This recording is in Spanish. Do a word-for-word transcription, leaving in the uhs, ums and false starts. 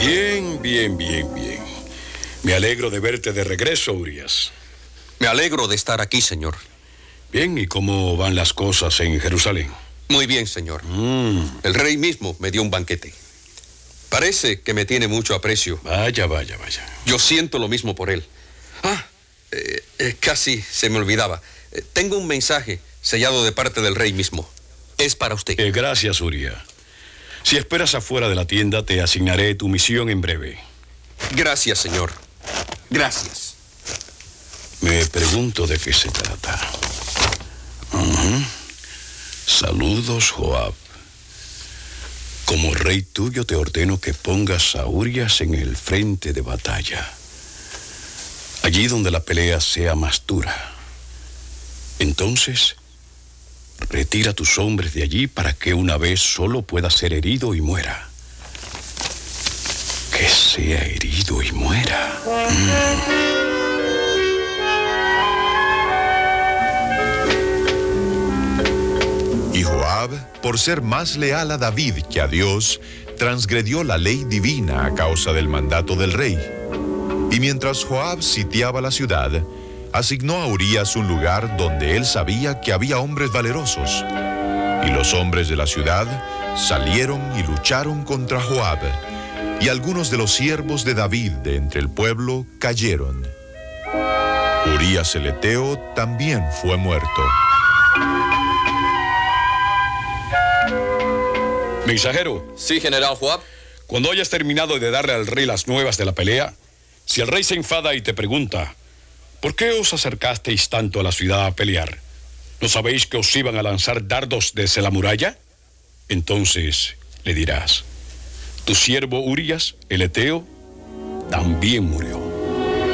Bien, bien, bien, bien. Me alegro de verte de regreso, Urías. Me alegro de estar aquí, señor. Bien, ¿y cómo van las cosas en Jerusalén? Muy bien, señor. Mm. El rey mismo me dio un banquete. Parece que me tiene mucho aprecio. Vaya, vaya, vaya. Yo siento lo mismo por él. Ah, eh, eh, casi se me olvidaba. Eh, tengo un mensaje sellado de parte del rey mismo. Es para usted. Eh, gracias, Urías. Si esperas afuera de la tienda, te asignaré tu misión en breve. Gracias, señor. Gracias. Me pregunto de qué se trata. Uh-huh. Saludos, Joab. Como rey tuyo te ordeno que pongas a Urías en el frente de batalla, allí donde la pelea sea más dura. Entonces, retira a tus hombres de allí para que una vez solo pueda ser herido y muera. Que sea herido y muera. Mm. Y Joab, por ser más leal a David que a Dios, transgredió la ley divina a causa del mandato del rey. Y mientras Joab sitiaba la ciudad, asignó a Urías un lugar donde él sabía que había hombres valerosos. Y los hombres de la ciudad salieron y lucharon contra Joab, y algunos de los siervos de David de entre el pueblo cayeron. Urías el Eteo también fue muerto. Mensajero. Sí, general Joab. Cuando hayas terminado de darle al rey las nuevas de la pelea, si el rey se enfada y te pregunta, ¿por qué os acercasteis tanto a la ciudad a pelear? ¿No sabéis que os iban a lanzar dardos desde la muralla? Entonces le dirás, tu siervo Urías, el Eteo, también murió.